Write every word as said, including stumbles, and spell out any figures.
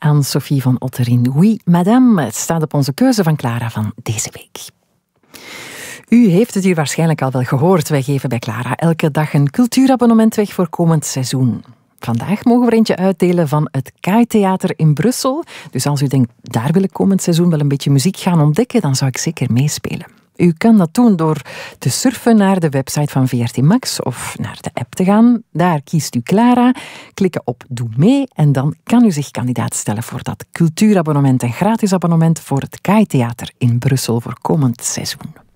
aan Sophie van Otterin. Oui, madame, het staat op onze keuze van Clara van deze week. U heeft het hier waarschijnlijk al wel gehoord. Wij geven bij Clara elke dag een cultuurabonnement weg voor komend seizoen. Vandaag mogen we er eentje uitdelen van het K A I Theater in Brussel. Dus als u denkt, daar wil ik komend seizoen wel een beetje muziek gaan ontdekken, dan zou ik zeker meespelen. U kan dat doen door te surfen naar de website van V R T Max of naar de app te gaan. Daar kiest u Clara, klikken op Doe mee en dan kan u zich kandidaat stellen voor dat cultuurabonnement en gratis abonnement voor het K A I Theater in Brussel voor komend seizoen.